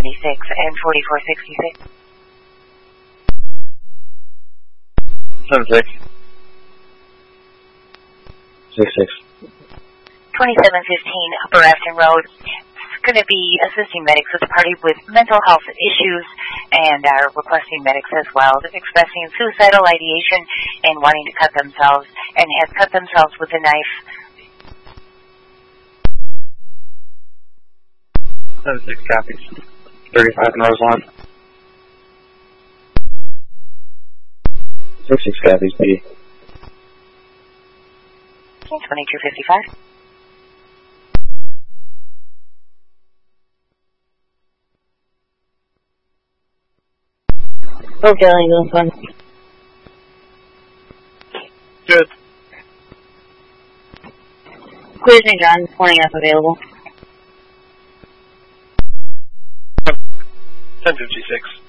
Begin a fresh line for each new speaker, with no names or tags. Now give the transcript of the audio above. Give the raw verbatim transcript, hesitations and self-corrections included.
seventy-six and forty-four sixty-six.
seven six. six six.
twenty-seven fifteen Upper Afton Road. It's going to be assisting medics with a party with mental health issues and are requesting medics as well, expressing suicidal ideation and wanting to cut themselves and have cut themselves with a knife.
seven six copies. thirty-five in Roseland. six six copies, B.
twenty-two fifty-five.
Okay, how you doing, son?
Good.
Clear Saint John, twenty F available.
ten fifty-six.